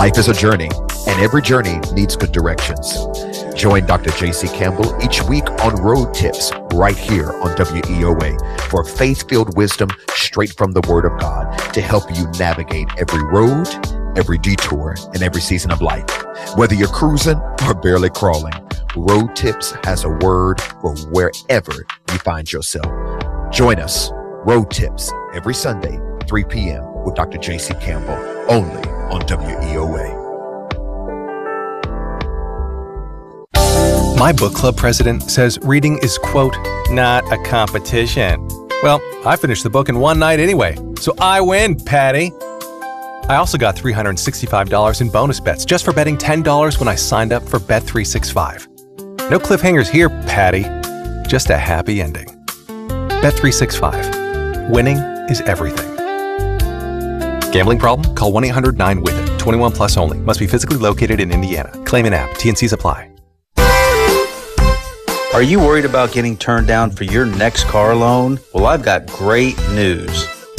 Life is a journey, and every journey needs good directions. Join Dr. J.C. Campbell each week on Road Tips right here on WEOA for faith-filled wisdom straight from the Word of God to help you navigate every road, every detour, and every season of life. Whether you're cruising or barely crawling, Road Tips has a word for wherever you find yourself. Join us, Road Tips, every Sunday, 3 p.m. with Dr. J.C. Campbell, only on WEOA. My book club president says reading is, quote, not a competition. Well, I finished the book in one night anyway, so I win, Patty. I also got $365 in bonus bets just for betting $10 when I signed up for Bet365. No cliffhangers here, Patty. Just a happy ending. Bet365. Winning is everything. Gambling problem? Call 1-800-9-WITH-IT. 21 plus only. Must be physically located in Indiana. Claim in app. T&Cs apply. Are you worried about getting turned down for your next car loan? Well, I've got great news.